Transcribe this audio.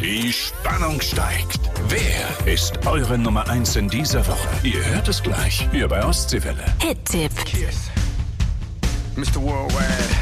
Die Spannung steigt. Wer ist eure Nummer 1 in dieser Woche? Ihr hört es gleich hier bei Ostseewelle. Hit-Tipp. Kiss. Mr. Worldwide.